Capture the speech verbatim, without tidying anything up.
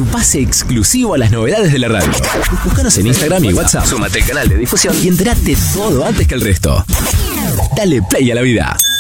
tu pase exclusivo a las novedades de la radio. Búscanos en Instagram y WhatsApp, súmate al canal de difusión y entérate todo antes que el resto. Dale play a la vida.